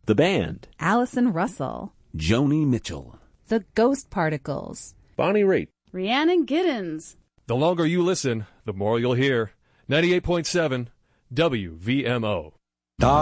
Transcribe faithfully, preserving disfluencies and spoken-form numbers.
The Band, Allison Russell, Joni Mitchell, The Ghost Particles, Bonnie Raitt, Rhiannon Giddens. The longer you listen, the more you'll hear. ninety-eight point seven W V M O.